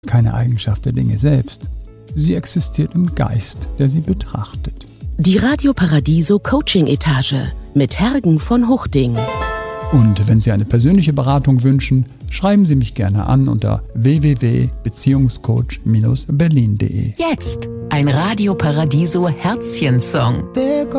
keine Eigenschaft der Dinge selbst. Sie existiert im Geist, der sie betrachtet. Die Radio Paradiso Coaching Etage mit Hergen von Huchting. Und wenn Sie eine persönliche Beratung wünschen, schreiben Sie mich gerne an unter www.beziehungscoach-berlin.de. Jetzt ein Radio Paradiso Herzchen-Song.